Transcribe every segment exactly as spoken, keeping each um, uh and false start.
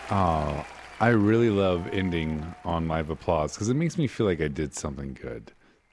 Oh, I really love ending on live applause because it makes me feel like I did something good.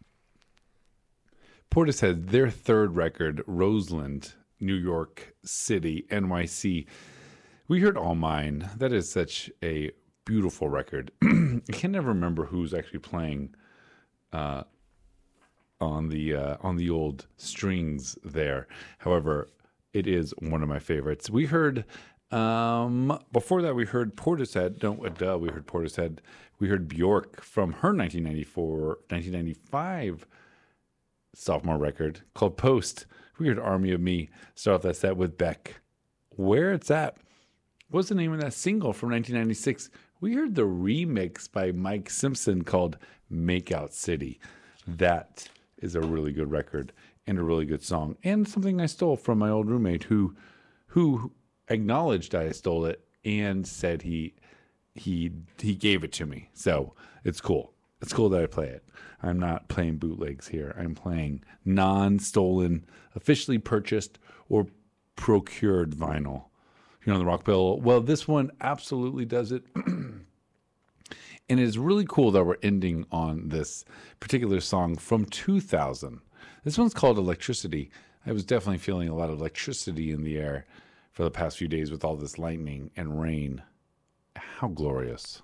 Portishead, their third record, Roseland, New York City, N Y C. We heard All Mine. That is such a beautiful record. I can never remember who's actually playing uh, on the uh, on the old strings there. However, it is one of my favorites. We heard um, before that we heard Portishead. No, uh, duh, we heard Portishead. We heard Bjork from her nineteen ninety-four, nineteen ninety-five sophomore record called Post. We heard Army of Me. Start off that set with Beck. Where It's At. What's the name of that single from nineteen ninety-six? We heard the remix by Mike Simpson called Makeout City. That is a really good record and a really good song, and something I stole from my old roommate who who acknowledged I stole it and said he he he gave it to me. So it's cool. It's cool that I play it. I'm not playing bootlegs here. I'm playing non-stolen, officially purchased or procured vinyl. You know, the Rock Bill. Well, this one absolutely does it. And it's really cool that we're ending on this particular song from two thousand. This one's called Electricity. I was definitely feeling a lot of electricity in the air for the past few days with all this lightning and rain. How glorious.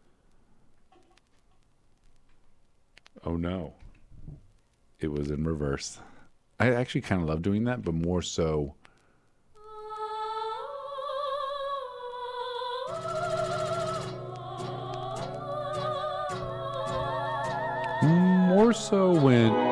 Oh no. It was in reverse. I actually kind of love doing that, but more so more so when